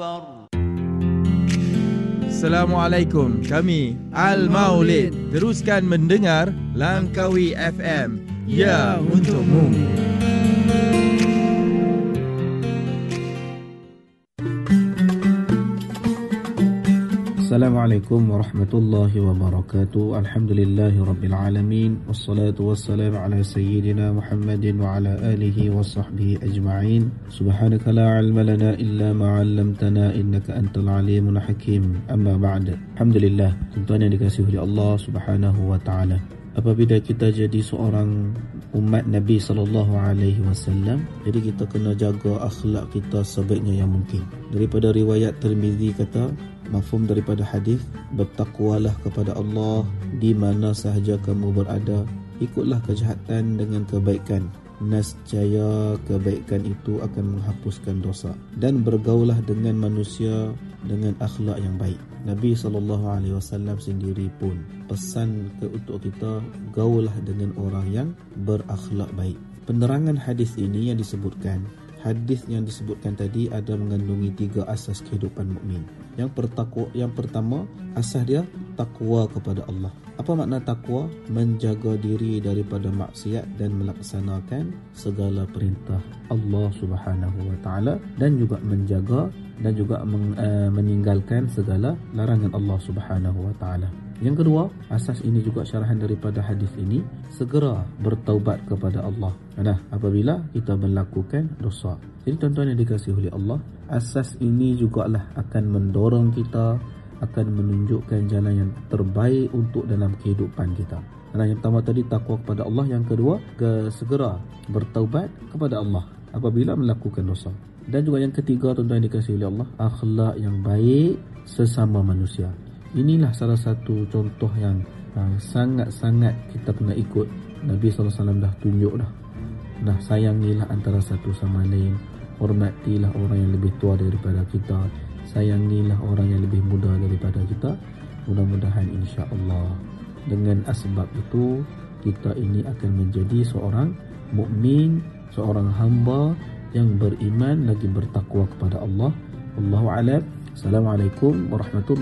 Assalamualaikum, kami Al-Maulid. Teruskan mendengar Langkawi FM. Ya, untukmu. Assalamualaikum warahmatullahi wabarakatuh. Alhamdulillahi rabbil alamin. Wassalatu wassalamu ala sayyidina Muhammadin wa ala alihi wa sahbihi ajma'in. Subhanaka la ilma lana illa ma 'allamtana innaka antal alimul hakim. Amma ba'd. Alhamdulillah, tuan-tuan yang dikasihi oleh Allah Subhanahu wa taala. Apabila kita jadi seorang umat Nabi sallallahu alaihi wasallam, jadi kita kena jaga akhlak kita sebaiknya yang mungkin. Daripada riwayat Tirmizi kata, mafhum daripada hadis, bertakwalah kepada Allah di mana sahaja kamu berada, ikutlah kejahatan dengan kebaikan, nescaya kebaikan itu akan menghapuskan dosa, dan bergaulah dengan manusia dengan akhlak yang baik. Nabi SAW sendiri pun pesan untuk kita, gaulah dengan orang yang berakhlak baik. Penerangan hadis ini yang disebutkan, hadis yang disebutkan tadi ada mengandungi 3 asas kehidupan mukmin. Yang pertama, asas dia takwa kepada Allah. Apa makna takwa? Menjaga diri daripada maksiat dan melaksanakan segala perintah Allah Subhanahu wa taala, dan juga menjaga dan juga meninggalkan segala larangan Allah Subhanahu wa taala. Yang kedua, asas ini juga syarahan daripada hadis ini, segera bertaubat kepada Allah apabila kita melakukan dosa. Jadi tuan-tuan yang dikasihi oleh Allah, asas ini jugalah akan mendorong kita, akan menunjukkan jalan yang terbaik untuk dalam kehidupan kita. Yang pertama tadi takwa kepada Allah, yang kedua segera bertaubat kepada Allah apabila melakukan dosa. Dan juga yang ketiga, tuan-tuan yang dikasihi oleh Allah, akhlak yang baik sesama manusia. Inilah salah satu contoh yang sangat-sangat kita kena ikut. Nabi SAW dah tunjuk dah. Sayangilah antara satu sama lain, hormatilah orang yang lebih tua daripada kita, sayangilah orang yang lebih muda daripada kita. Mudah-mudahan insya-Allah dengan asbab itu kita ini akan menjadi seorang mukmin, seorang hamba yang beriman lagi bertakwa kepada Allah. Wallahu a'lam. Assalamualaikum warahmatullahi